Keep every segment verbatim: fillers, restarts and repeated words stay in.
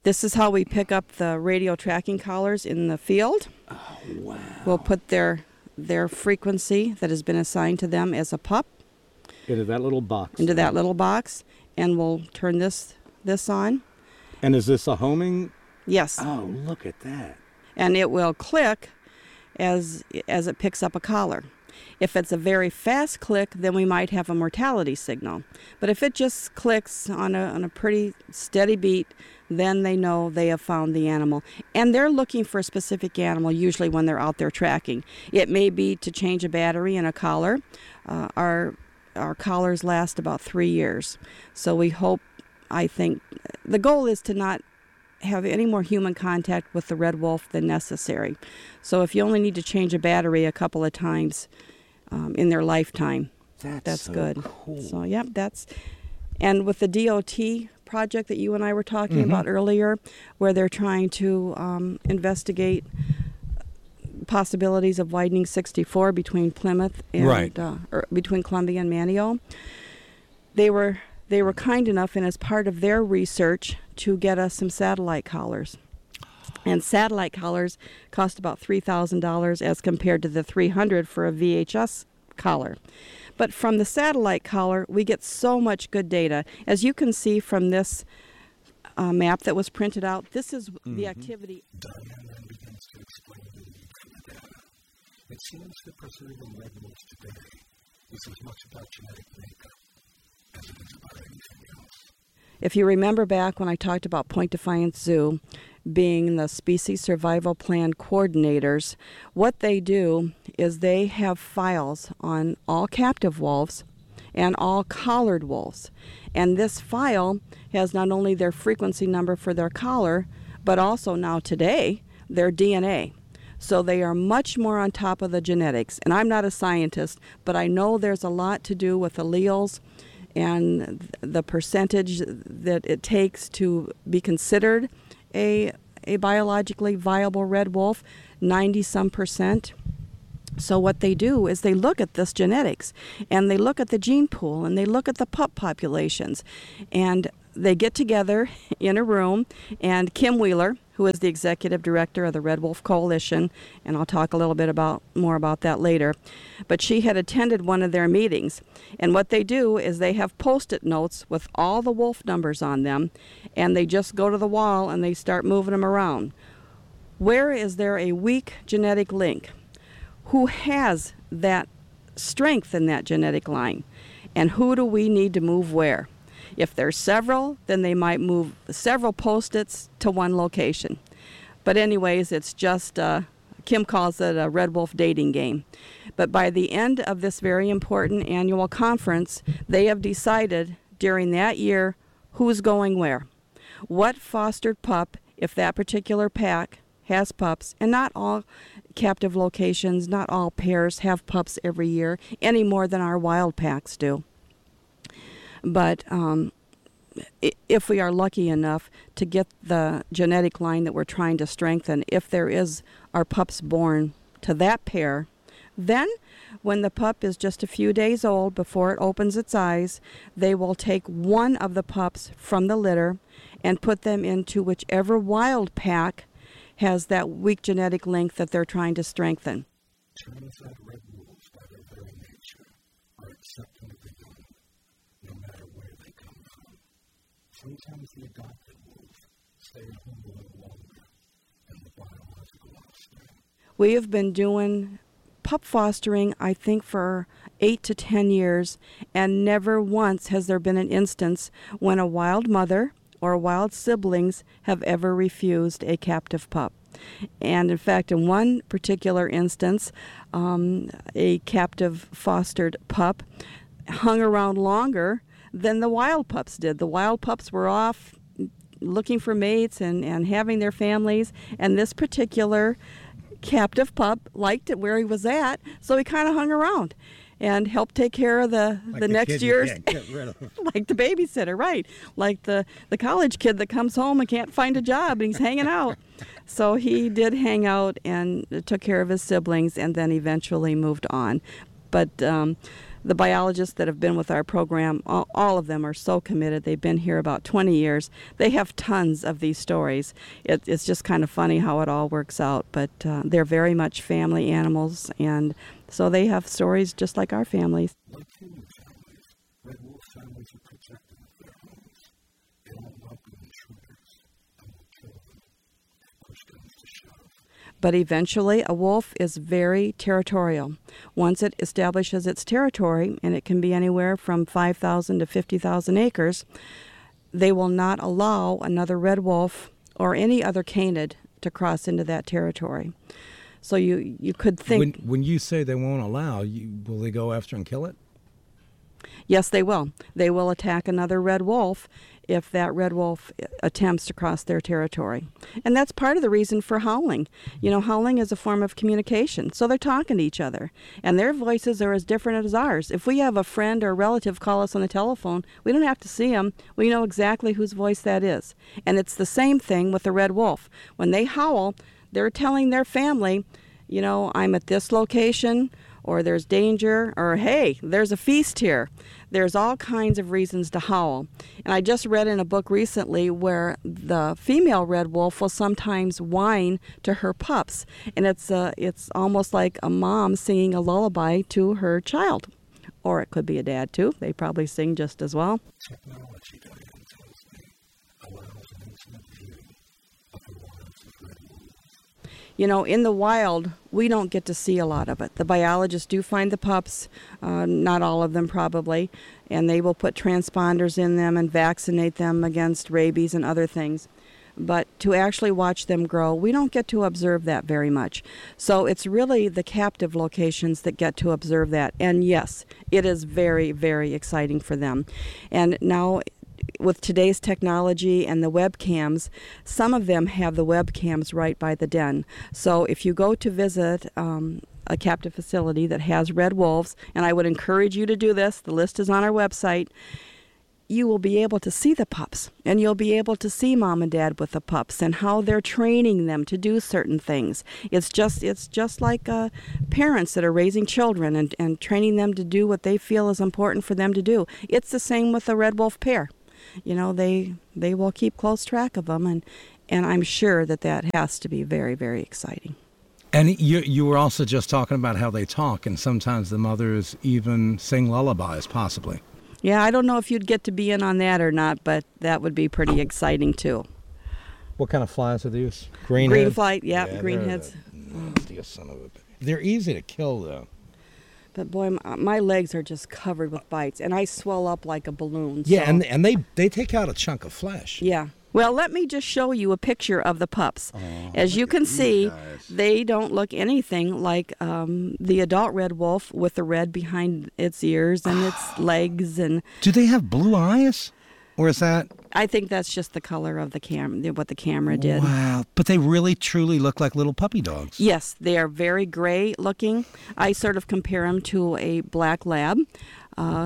This is how we pick up the radio tracking collars in the field. Oh, wow. We'll put their their frequency that has been assigned to them as a pup into that little box. Into that little box, and we'll turn this this on. And is this a homing? Yes. Oh, look at that. And it will click as as it picks up a collar. If it's a very fast click, then we might have a mortality signal. But if it just clicks on a on a pretty steady beat, then they know they have found the animal. And they're looking for a specific animal usually when they're out there tracking. It may be to change a battery in a collar. Uh, our our collars last about three years. So we hope, I think, the goal is to not have any more human contact with the red wolf than necessary. So if you only need to change a battery a couple of times um, in their lifetime, that's, that's so good. Cool. So, yeah, that's... And with the D O T project that you and I were talking mm-hmm. about earlier, where they're trying to um, investigate possibilities of widening sixty-four between Plymouth and right. uh, or between Columbia and Manteo, they were they were kind enough, and as part of their research, to get us some satellite collars. And satellite collars cost about three thousand dollars as compared to the three hundred dollars for a V H S collar. But from the satellite collar, we get so much good data. As you can see from this uh, map that was printed out, this is mm-hmm. the activity. Diane then begins to explain the need for the data. It seems that preserving red wolves today is as much about genetic makeup as it is about anything else. If you remember back when I talked about Point Defiance Zoo being the Species Survival Plan coordinators, what they do is they have files on all captive wolves and all collared wolves. And this file has not only their frequency number for their collar, but also now today, their D N A. So they are much more on top of the genetics. And I'm not a scientist, but I know there's a lot to do with alleles and the percentage that it takes to be considered a a biologically viable red wolf, ninety some percent. So what they do is they look at this genetics, and they look at the gene pool, and they look at the pup populations, and they get together in a room, and Kim Wheeler, who is the executive director of the Red Wolf Coalition, and I'll talk a little bit about more about that later, but she had attended one of their meetings, and what they do is they have post-it notes with all the wolf numbers on them, and they just go to the wall and they start moving them around. Where is there a weak genetic link? Who has that strength in that genetic line? And who do we need to move where? If there's several, then they might move several post-its to one location. But anyways, it's just, uh, Kim calls it a red wolf dating game. But by the end of this very important annual conference, they have decided during that year who's going where. What fostered pup, if that particular pack has pups, and not all captive locations, not all pairs have pups every year, any more than our wild packs do. But um, if we are lucky enough to get the genetic line that we're trying to strengthen, if there is our pups born to that pair, then when the pup is just a few days old before it opens its eyes, they will take one of the pups from the litter and put them into whichever wild pack has that weak genetic link that they're trying to strengthen. Tyrannosaurus red wolves, by their very nature, are accepting of the young, no matter where they come from. Sometimes the adopted wolves stay at home a little longer than the biological offspring. We have been doing pup fostering, I think, for eight to ten years, and never once has there been an instance when a wild mother or wild siblings have ever refused a captive pup. And in fact, in one particular instance, um, a captive fostered pup hung around longer than the wild pups did. The wild pups were off looking for mates and, and having their families, and this particular captive pup liked it where he was at, so he kind of hung around and helped take care of the, like the, the next year's, like the babysitter, right? Like the, the college kid that comes home and can't find a job and he's hanging out. So he did hang out and took care of his siblings and then eventually moved on. But um, the biologists that have been with our program, all, all of them are so committed. They've been here about twenty years. They have tons of these stories. It, it's just kind of funny how it all works out, but uh, they're very much family animals, and so they have stories just like our families. Like human families, red wolf families are protective of their homes. They don't welcome intruders and will kill them if push comes to shove. But eventually, a wolf is very territorial. Once it establishes its territory, and it can be anywhere from five thousand to fifty thousand acres, they will not allow another red wolf or any other canid to cross into that territory. So you, you could think... When, when you say they won't allow, you, will they go after and kill it? Yes, they will. They will attack another red wolf if that red wolf attempts to cross their territory. And that's part of the reason for howling. You know, howling is a form of communication. So they're talking to each other. And their voices are as different as ours. If we have a friend or a relative call us on the telephone, we don't have to see them. We know exactly whose voice that is. And it's the same thing with the red wolf. When they howl, they're telling their family, you know, I'm at this location, or there's danger, or hey, there's a feast here. There's all kinds of reasons to howl. And I just read in a book recently where the female red wolf will sometimes whine to her pups. And it's uh, it's almost like a mom singing a lullaby to her child. Or it could be a dad, too. They probably sing just as well. Technology, Diane tells me, allows an intimate view of the lives of red wolves. You know, in the wild, we don't get to see a lot of it. The biologists do find the pups, uh, not all of them probably, and they will put transponders in them and vaccinate them against rabies and other things. But to actually watch them grow, we don't get to observe that very much. So it's really the captive locations that get to observe that. And yes, it is very, very exciting for them. And now, with today's technology and the webcams, some of them have the webcams right by the den. So if you go to visit um, a captive facility that has red wolves, and I would encourage you to do this, the list is on our website, you will be able to see the pups, and you'll be able to see mom and dad with the pups and how they're training them to do certain things. It's just it's just like uh, parents that are raising children and, and training them to do what they feel is important for them to do. It's the same with the red wolf pair. You know, they they will keep close track of them, and, and I'm sure that that has to be very, very exciting. And you you were also just talking about how they talk, and sometimes the mothers even sing lullabies, possibly. Yeah, I don't know if you'd get to be in on that or not, but that would be pretty exciting, too. What kind of flies are these? Greenhead? Green flight, yeah, Yeah, greenheads. they're the nastiest son of a... They're easy to kill, though. But boy, my, my legs are just covered with bites, and I swell up like a balloon. Yeah, so- and and they, they take out a chunk of flesh. Yeah. Well, let me just show you a picture of the pups. Oh, As you look can at these see, guys. they don't look anything like um, the adult red wolf with the red behind its ears and its legs. And Do they have blue eyes? Or is that... I think that's just the color of the cam, what the camera did. Wow. But they really, truly look like little puppy dogs. Yes, they are very gray looking. I sort of compare them to a black lab. Uh,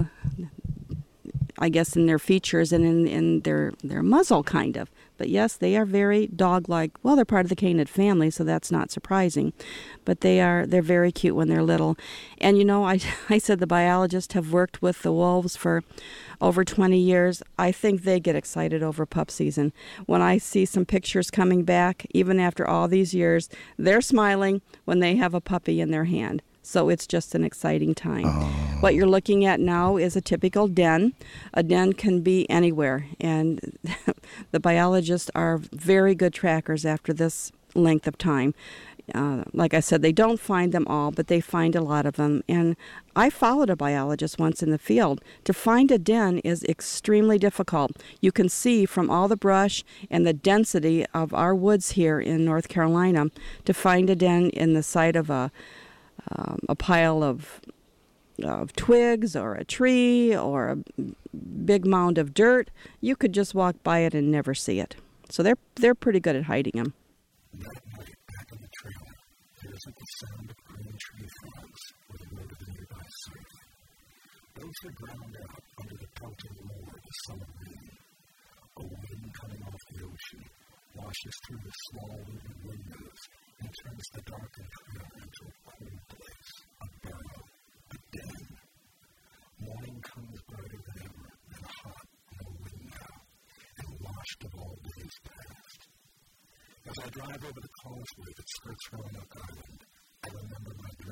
I guess in their features and in, in their, their muzzle, kind of. But yes, they are very dog-like. Well, they're part of the canid family, so that's not surprising. But they are, they're very cute when they're little. And, you know, I, I said the biologists have worked with the wolves for over twenty years. I think they get excited over pup season. When I see some pictures coming back, even after all these years, they're smiling when they have a puppy in their hand. So it's just an exciting time. Oh. What you're looking at now is a typical den. A den can be anywhere, and the biologists are very good trackers after this length of time. Uh, like I said, they don't find them all, but they find a lot of them. And I followed a biologist once in the field. To find a den is extremely difficult. You can see from all the brush and the density of our woods here in North Carolina, to find a den in the side of a Um, a pile of of twigs or a tree or a big mound of dirt, you could just walk by it and never see it. So they're they're pretty good at hiding them. That night, back in the trailer, there isn't the sound of green tree frogs or the road of the nearby surf. Those had drowned out under the pelting roar of the summer wind. A wind coming off the ocean washes through the small wooden windows and turns the darkened trailer into a cold place, a burrow, a den. drive over the causeway that skirts Roanoke Island, I remember my